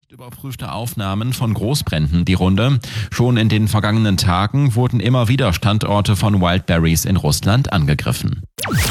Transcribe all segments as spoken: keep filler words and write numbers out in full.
Überprüfte Aufnahmen von Großbränden die Runde. Schon in den vergangenen Tagen wurden immer wieder Standorte von Wildberries in Russland angegriffen.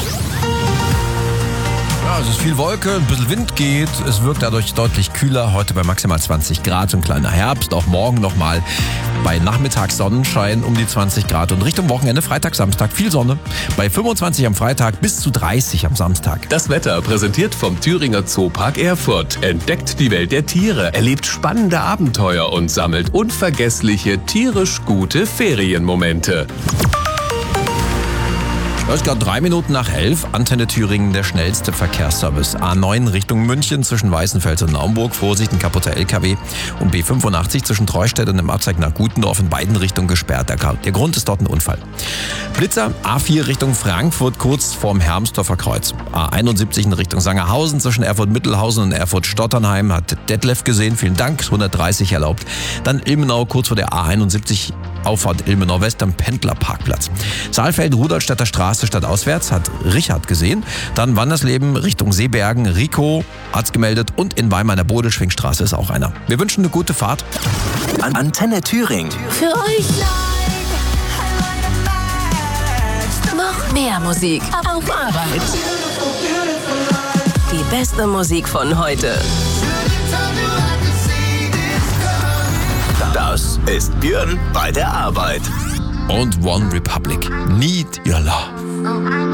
Ja, es ist viel Wolke, ein bisschen Wind geht. Es wirkt dadurch deutlich kühler. Heute bei maximal zwanzig Grad, so ein kleiner Herbst. Auch morgen nochmal bei Nachmittags Sonnenschein um die zwanzig Grad. Und Richtung Wochenende, Freitag, Samstag, viel Sonne. Bei fünfundzwanzig am Freitag bis zu dreißig am Samstag. Das Wetter präsentiert vom Thüringer Zoopark Erfurt. Entdeckt die Welt der Tiere, erlebt spannende Abenteuer und sammelt unvergessliche, tierisch gute Ferienmomente. Es ist gerade drei Minuten nach elf. Antenne Thüringen, der schnellste Verkehrsservice. A neun Richtung München zwischen Weißenfels und Naumburg. Vorsicht, ein kaputter L K W. Und B fünfundachtzig zwischen Treustedt und dem Abzweig nach Gutendorf in beiden Richtungen gesperrt. Der Grund ist dort ein Unfall. Blitzer, A vier Richtung Frankfurt, kurz vorm Hermsdorfer Kreuz. A einundsiebzig in Richtung Sangerhausen zwischen Erfurt-Mittelhausen und Erfurt-Stotternheim. Hat Detlef gesehen, vielen Dank, hundertdreißig erlaubt. Dann Ilmenau, kurz vor der A einundsiebzig, Auffahrt Ilmenau West am Pendlerparkplatz. Saalfeld, Rudolstädter Straße, stadtauswärts, hat Richard gesehen. Dann Wandersleben Richtung Seebergen, Rico hat's gemeldet und in Weimar an der Bodelschwingstraße ist auch einer. Wir wünschen eine gute Fahrt. Antenne Thüringen. Für euch noch mehr Musik auf Arbeit. Die beste Musik von heute. Das ist Björn bei der Arbeit. Und One Republic. Need Your Love.